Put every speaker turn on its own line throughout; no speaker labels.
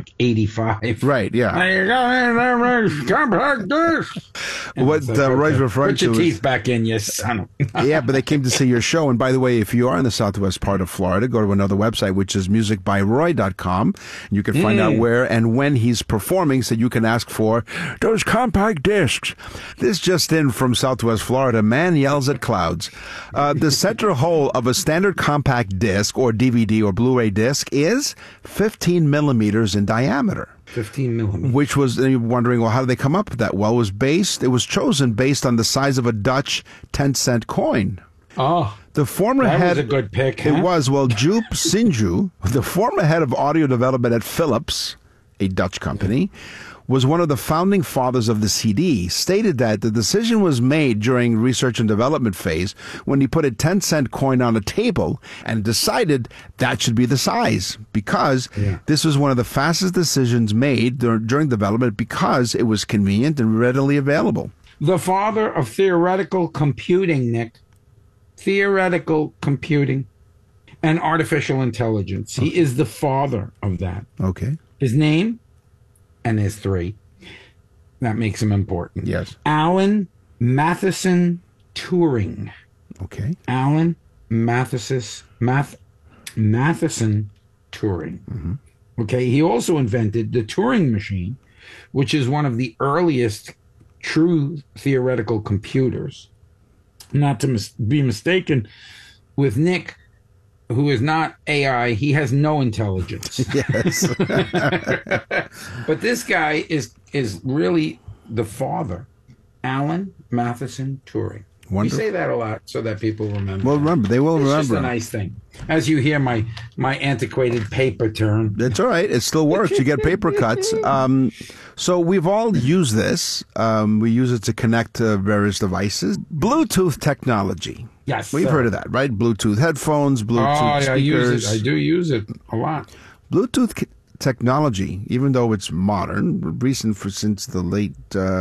like 85.
Right, yeah.
Compact disc.
What Roy's referring
to
to
is... Put your
is...
teeth back in, you son of...
Yeah, but they came to see your show. And by the way, if you are in the southwest part of Florida, go to another website, which is musicbyroy.com. You can find out where and when he's performing so you can ask for those compact discs. This just in from southwest Florida. Man yells at clouds. The center hole of a standard compact disc or DVD or Blu-ray disc is 15 millimeters in diameter.
15 millimeters.
Which was, you're wondering, well, how did they come up with that? Well, it was chosen based on the size of a Dutch 10-cent coin.
Oh,
the former
that
head,
was a good pick. Huh?
It was. Well, Joop Sinju, the former head of audio development at Philips, a Dutch company, was one of the founding fathers of the CD, stated that the decision was made during research and development phase when he put a 10-cent coin on a table and decided that should be the size because this was one of the fastest decisions made during development because it was convenient and readily available.
The father of theoretical computing, Nick. Theoretical computing and artificial intelligence. He is the father of that.
Okay.
His name and his three. That makes him important.
Yes.
Alan Matheson Turing.
Okay.
Alan Matheson Turing. Mm-hmm. Okay. He also invented the Turing machine, which is one of the earliest true theoretical computers. Not to be mistaken with Nick, who is not AI. He has no intelligence.
Yes.
But this guy is really the father, Alan Matheson Turing.
Wonderful.
We say that a lot so that people remember.
Well, remember. They will remember.
It's just a nice thing. As you hear my antiquated paper turn.
That's all right. It still works. You get paper cuts. So we've all used this. We use it to connect to various devices. Bluetooth technology.
Yes.
We've heard of that, right? Bluetooth headphones, Bluetooth speakers.
I do use it a lot.
Bluetooth technology, even though it's modern, recent since the late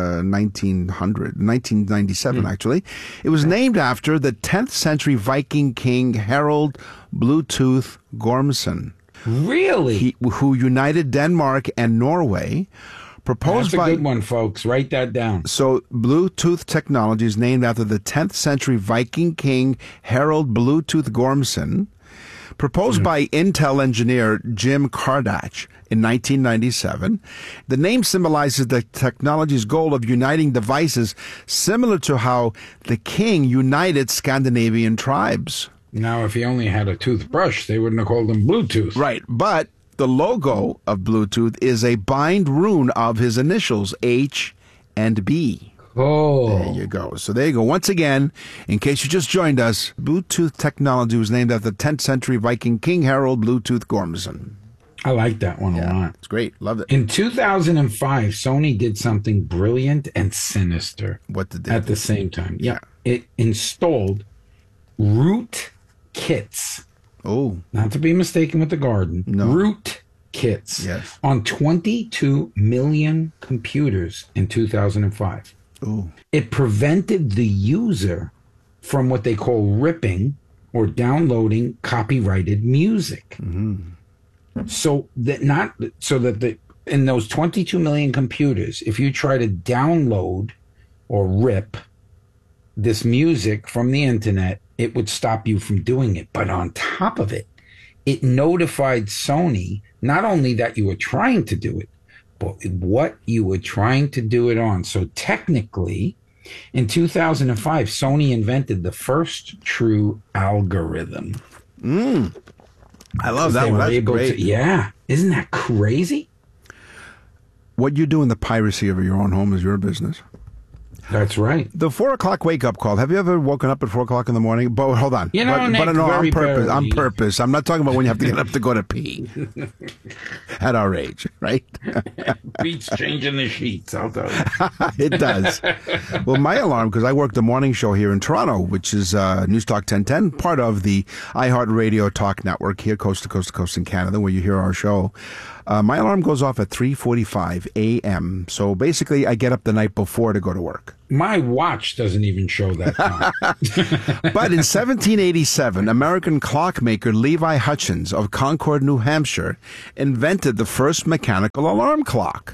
1997 actually, it was named after the 10th century Viking king Harald Bluetooth Gormson.
Really?
Who united Denmark and Norway.
That's a good one, folks. Write that down.
So Bluetooth technology is named after the 10th century Viking king Harald Bluetooth Gormson. Proposed by Intel engineer Jim Kardach in 1997, the name symbolizes the technology's goal of uniting devices similar to how the king united Scandinavian tribes.
Now, if he only had a toothbrush, they wouldn't have called him Bluetooth.
Right, but the logo of Bluetooth is a bind rune of his initials, H and B.
Oh.
There you go. So there you go. Once again, in case you just joined us, Bluetooth technology was named after the 10th century Viking King Harald Bluetooth Gormson.
I like that one a lot.
It's great. Loved it.
In 2005, Sony did something brilliant and sinister.
What did they
At the same time. Yeah. It installed root kits.
Oh.
Not to be mistaken with the garden.
No.
Root kits.
Yes.
On 22 million computers in 2005.
Ooh.
It prevented the user from what they call ripping or downloading copyrighted music. Mm-hmm. So that in those 22 million computers, if you try to download or rip this music from the internet, it would stop you from doing it. But on top of it, it notified Sony not only that you were trying to do it, but what you were trying to do it on. So technically, in 2005, Sony invented the first true algorithm.
I love that one. That's great.
Yeah. Isn't that crazy?
What you do in the piracy of your own home is your business.
That's right.
The 4 o'clock wake-up call. Have you ever woken up at 4 o'clock in the morning? But hold on.
You know, Nick,
no, on purpose.
very...
On purpose. I'm not talking about when you have to get up to go to pee. At our age, right?
Beats changing the sheets, I'll tell you.
It does. Well, my alarm, because I work the morning show here in Toronto, which is News Talk 1010, part of the iHeartRadio Talk Network here, coast to coast in Canada, where you hear our show. My alarm goes off at 3:45 a.m. So basically, I get up the night before to go to work.
My watch doesn't even show that time.
But in 1787, American clockmaker Levi Hutchins of Concord, New Hampshire, invented the first mechanical alarm clock.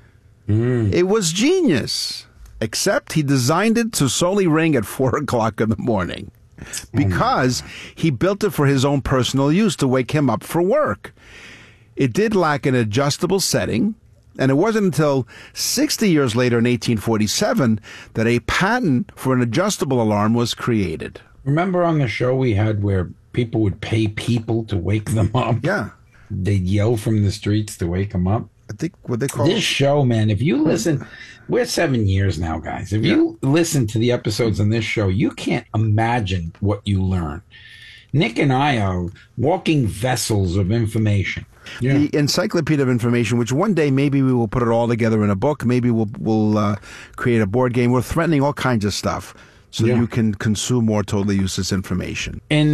It was genius, except he designed it to solely ring at 4 o'clock in the morning because he built it for his own personal use to wake him up for work. It did lack an adjustable setting, and it wasn't until 60 years later in 1847 that a patent for an adjustable alarm was created.
Remember on the show we had where people would pay people to wake them up?
Yeah.
They'd yell from the streets to wake them up.
I think what they call
this show, man, if you listen, we're 7 years now, guys. If you listen to the episodes on this show, you can't imagine what you learn. Nick and I are walking vessels of information. Yeah.
The Encyclopedia of Information, which one day maybe we will put it all together in a book. Maybe we'll create a board game. We're threatening all kinds of stuff so you can consume more totally useless information.
In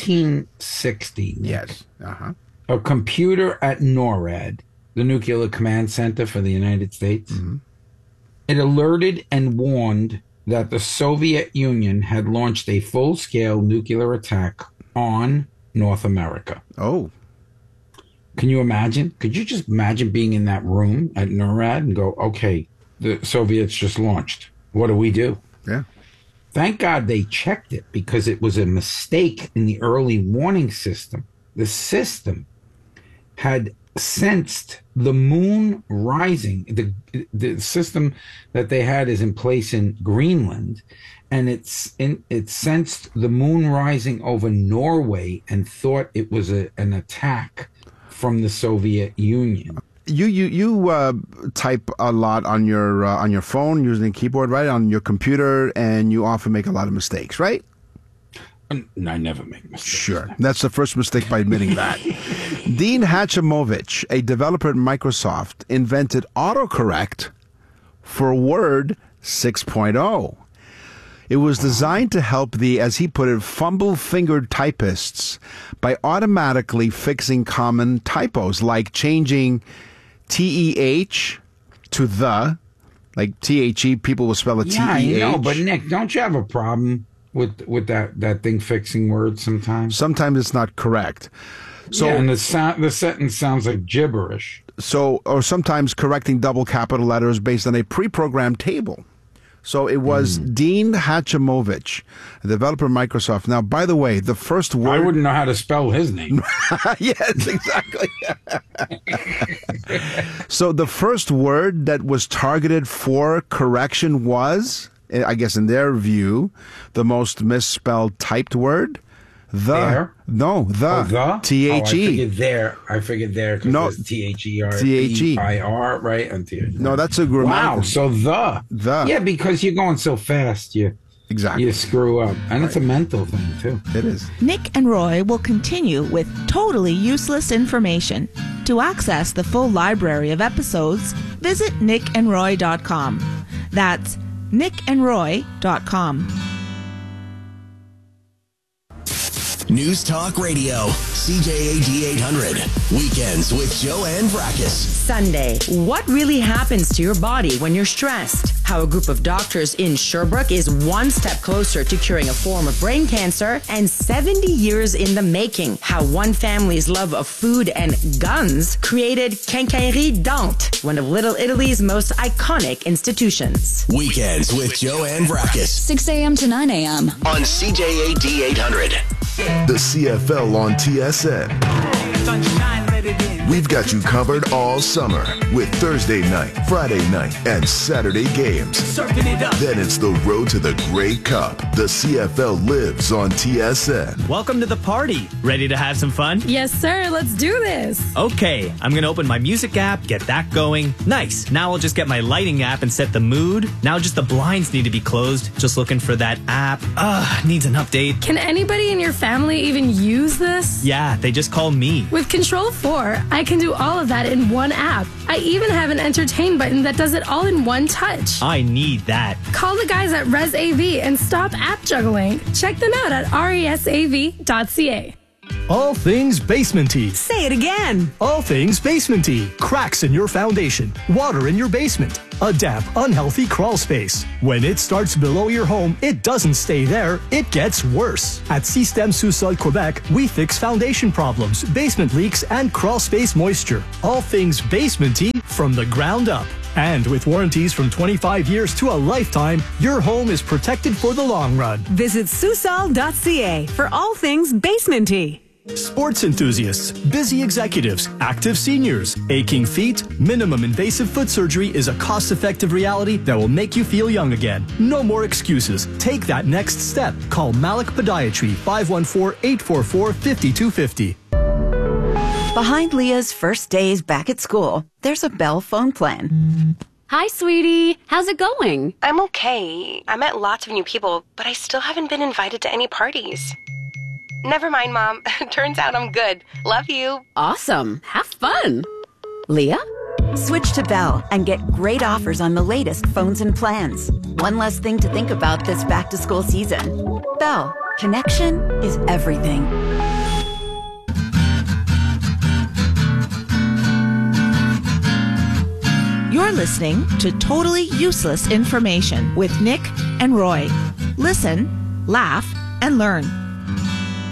1960, Nick, a computer at NORAD, the Nuclear Command Center for the United States, it alerted and warned that the Soviet Union had launched a full-scale nuclear attack on North America.
Oh.
Can you imagine? Could you just imagine being in that room at NORAD and go, okay, the Soviets just launched. What do we do?
Yeah.
Thank God they checked it because it was a mistake in the early warning system. The system had sensed the moon rising. The system that they had is in place in Greenland, and it sensed the moon rising over Norway and thought it was an attack from the Soviet Union.
You type a lot on your phone using a keyboard, right? On your computer, and you often make a lot of mistakes, right?
I never make mistakes.
Sure. That's the first mistake by admitting that. Dean Hachimovich, a developer at Microsoft, invented autocorrect for Word 6.0. It was designed to help the, as he put it, fumble-fingered typists by automatically fixing common typos, like changing TEH to the, like THE, people will spell it TEH.
Yeah, I know, but Nick, don't you have a problem with that thing fixing words sometimes?
Sometimes it's not correct. So,
and the sentence sounds like gibberish.
So, or sometimes correcting double capital letters based on a pre-programmed table. So it was Dean Hachimovich, a developer at Microsoft. Now, by the way, the first word...
I wouldn't know how to spell his name.
Yes, exactly. So the first word that was targeted for correction was, I guess in their view, the most misspelled typed word. The.
There?
No, the.
Oh, the?
T-H-E.
I figured there because
no,
it's T-H-E-R.
T-H-E.
I-R, right? And T-H-E.
No, that's a grammatical.
Wow, so the. Yeah, because you're going so fast, you screw up. And it's a mental thing, too.
It is.
Nick and Roy will continue with totally useless information. To access the full library of episodes, visit nickandroy.com. That's nickandroy.com.
News Talk Radio, CJAD 800. Weekends with Joanne Vrackus.
Sunday. What really happens to your body when you're stressed? How a group of doctors in Sherbrooke is one step closer to curing a form of brain cancer, and 70 years in the making. How one family's love of food and guns created Quincaillerie Dante, one of Little Italy's most iconic institutions.
Weekends with Joanne Vrackus.
6 a.m. to 9 a.m.
on CJAD 800.
The CFL on TSN. We've got you covered all summer with Thursday night, Friday night, and Saturday games. Then it's the road to the Grey Cup. The CFL lives on TSN.
Welcome to the party. Ready to have some fun?
Yes, sir. Let's do this.
Okay, I'm going to open my music app, get that going. Nice. Now I'll just get my lighting app and set the mood. Now just the blinds need to be closed. Just looking for that app. Needs an update.
Can anybody in your family even use this?
Yeah, they just call me.
With Control 4, I can do all of that in one app. I even have an entertain button that does it all in one touch.
I need that.
Call the guys at ResAV and stop app juggling. Check them out at resav.ca.
All things basement-y.
Say it again.
All things basement-y. Cracks in your foundation. Water in your basement. A damp, unhealthy crawl space. When it starts below your home, it doesn't stay there. It gets worse. At Système Sous-Sol Quebec, we fix foundation problems, basement leaks, and crawl space moisture. All things basement-y from the ground up. And with warranties from 25 years to a lifetime, your home is protected for the long run.
Visit Susol.ca for all things basement-y.
Sports enthusiasts, busy executives, active seniors, aching feet, minimum invasive foot surgery is a cost-effective reality that will make you feel young again. No more excuses. Take that next step. Call Malik Podiatry, 514-844-5250.
Behind Leah's first days back at school, there's a Bell phone plan.
Hi, sweetie. How's it going?
I'm okay. I met lots of new people, but I still haven't been invited to any parties. Never mind, Mom. Turns out I'm good. Love you.
Awesome. Have fun. Leah?
Switch to Bell and get great offers on the latest phones and plans. One less thing to think about this back-to-school season. Bell. Connection is everything.
You're listening to Totally Useless Information with Nick and Roy. Listen, laugh, and learn.